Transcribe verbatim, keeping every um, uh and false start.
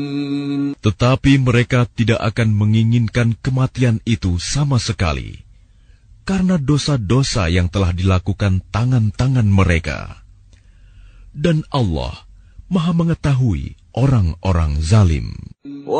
Tetapi mereka tidak akan menginginkan kematian itu sama sekali, karena dosa-dosa yang telah dilakukan tangan-tangan mereka. Dan Allah Maha mengetahui orang-orang zalim.